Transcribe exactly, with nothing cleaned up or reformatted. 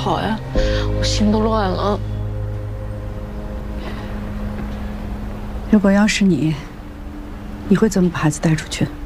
好呀？我心都乱了。 如果要是你，你会怎么把孩子带出去？